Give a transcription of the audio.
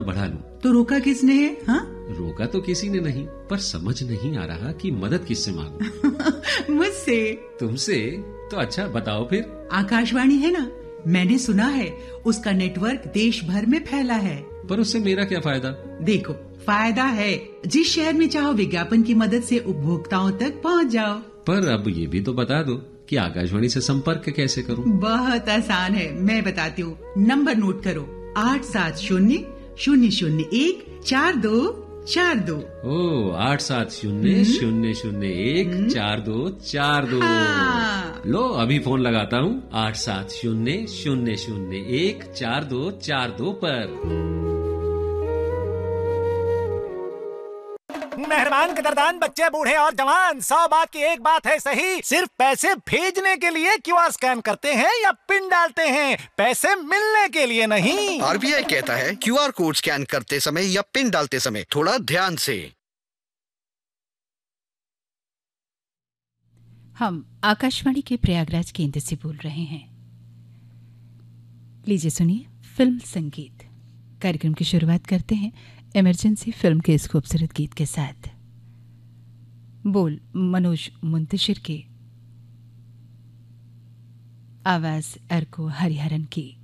बढ़ा लूं। तो रोका किसने है? हाँ? रोका तो किसी ने नहीं, पर समझ नहीं आ रहा कि मदद किससे मांगूं। मुझसे। तुमसे? तो अच्छा बताओ फिर। आकाशवाणी है ना, मैंने सुना है उसका नेटवर्क देश भर में फैला है। पर उससे मेरा क्या फायदा? देखो, फायदा है। जिस शहर में चाहो विज्ञापन की मदद से उपभोक्ताओं तक पहुंच जाओ। पर अब ये भी तो बता दो कि आकाशवाणी से संपर्क कैसे करूं? बहुत आसान है, मैं बताती हूँ। नंबर नोट करो, 870-001-4242। ओ, 870-001-4242। हाँ। लो अभी फोन लगाता हूँ 870-001-4242 पर। मेहरबान कदरदान बच्चे बूढ़े और जवान, 100 बात की एक बात है सही। सिर्फ पैसे भेजने के लिए क्यूआर स्कैन करते हैं या पिन डालते हैं, पैसे मिलने के लिए नहीं। आरबीआई कहता है क्यूआर कोड स्कैन करते समय या पिन डालते समय थोड़ा ध्यान से। हम आकाशवाणी के प्रयागराज केंद्र से बोल रहे हैं। लीजिए सुनिए फिल्म संगीत। कार्यक्रम की शुरुआत करते हैं इमरजेंसी फिल्म के इस खूबसूरत गीत के साथ। बोल मनोज मुंतशिर के, आवाज अर्को हरिहरन की।